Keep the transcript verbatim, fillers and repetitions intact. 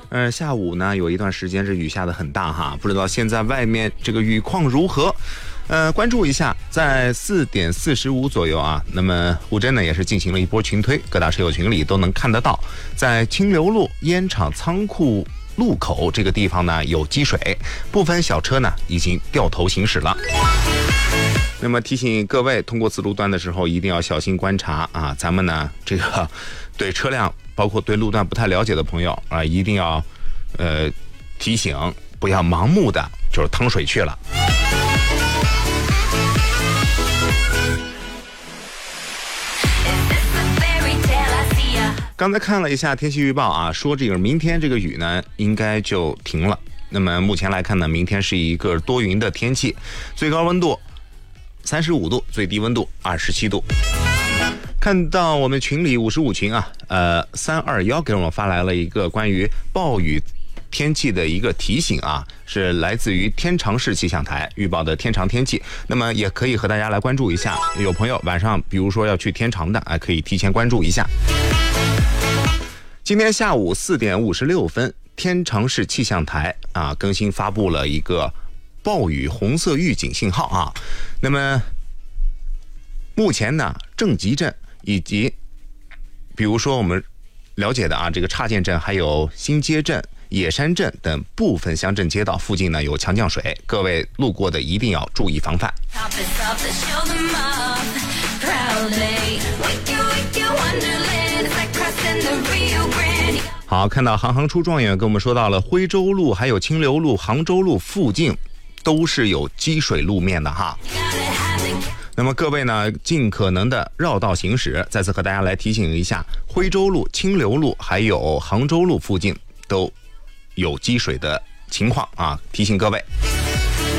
呃，下午呢有一段时间是雨下的很大哈，不知道现在外面这个雨况如何？呃，关注一下，在四点四十五左右啊，那么胡真呢也是进行了一波群推，各大车友群里都能看得到，在清流路烟厂仓库路口这个地方呢有积水，部分小车呢已经掉头行驶了。那么提醒各位，通过此路段的时候一定要小心观察啊！咱们呢这个对车辆，包括对路段不太了解的朋友啊，一定要呃提醒，不要盲目的就是趟水去了。刚才看了一下天气预报啊，说这个明天这个雨呢应该就停了。那么目前来看呢，明天是一个多云的天气，最高温度三十五度，最低温度二十七度。看到我们群里五十五群啊，呃三二一给我们发来了一个关于暴雨天气的一个提醒啊，是来自于天长市气象台预报的天长天气。那么也可以和大家来关注一下，有朋友晚上比如说要去天长的啊，可以提前关注一下。今天下午四点五十六分，天长市气象台啊更新发布了一个暴雨红色预警信号啊。那么目前呢，正极镇以及比如说我们了解的啊，这个岔涧镇还有新街镇、野山镇等部分乡镇街道附近呢有强降水，各位路过的一定要注意防范。好，看到行行出状元跟我们说到了徽州路还有清流路、杭州路附近都是有积水路面的哈。那么各位呢尽可能的绕道行驶，再次和大家来提醒一下，徽州路、清流路还有杭州路附近都有积水的情况啊，提醒各位。